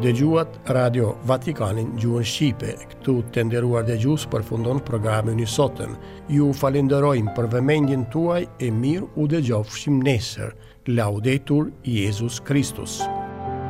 Dëgjuat Radio Vatikanin gjuhën Shqipe. Këtu të nderuar dëgjues përfundon programin i sotëm. Ju falenderojmë për vëmendjen tuaj e mirë u dëgjofshim nesër. Laudetur Jesus Christus.